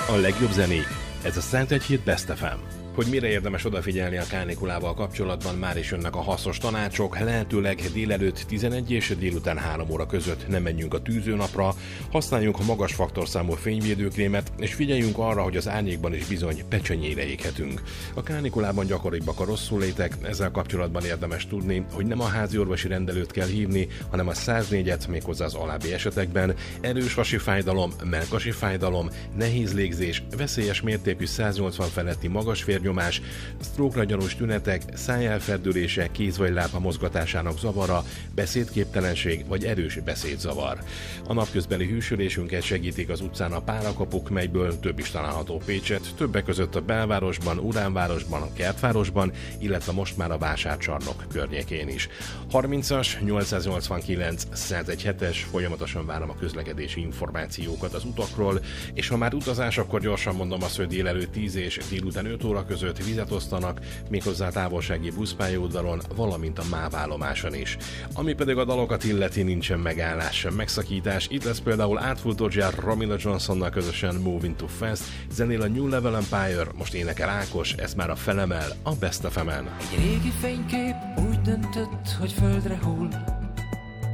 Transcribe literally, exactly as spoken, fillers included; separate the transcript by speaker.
Speaker 1: A legjobb zenék. Ez a Száz Hét Best ef em. Hogy mire érdemes odafigyelni a kánikulával kapcsolatban, már is jönnek a hasznos tanácsok, lehetőleg délelőtt tizenegy és délután három óra között nem menjünk a tűzőnapra, használjunk a magas faktorszámú fényvédőkrémet, és figyeljünk arra, hogy az árnyékban is bizony pecsenyére éghetünk. A kánikulában gyakoribbak a rosszullétek, ezzel kapcsolatban érdemes tudni, hogy nem a házi orvosi rendelőt kell hívni, hanem a száz négyet, méghozzá az alábbi esetekben: erős hasi fájdalom, mellkasi fájdalom, nehéz légzés, veszélyes mértékű száz nyolcvan feletti magas vérnyomás, sztrókra gyanús tünetek, szájelferdülése, kéz vagy lába mozgatásának zavara, beszédképtelenség vagy erős beszédzavar. A napközbeli hűsölésünket segítik az utcán a párakapuk, melyből több is található Pécset, többek között a belvárosban, Uránvárosban, a Kertvárosban, illetve most már a vásárcsarnok környékén is. harmincas nyolcszáznyolcvankilenc száz hetes, folyamatosan várom a közlekedési információkat az utakról, és ha már utazás, akkor gyorsan mondom azt, hogy délelőtt tíz és délután öt óra között vizet osztanak, méghozzá a távolsági buszpályaudvaron, valamint a MÁV állomáson is. Ami pedig a dalokat illeti, nincsen megállás sem megszakítás. Itt lesz például Artful Dodger Romilla Johnsonnal közösen Moving Too Fast, zenél a New Level Empire, most énekel Ákos, ez már a Felemel, a Best ef emen.
Speaker 2: Egy régi fénykép úgy döntött, hogy földre hull,